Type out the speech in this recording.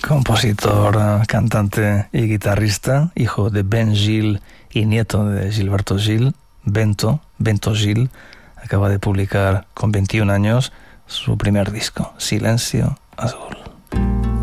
Compositor, cantante y guitarrista, hijo de Ben Gil y nieto de Gilberto Gil, Bento Gil, acaba de publicar con 21 años su primer disco, Silencio Azul.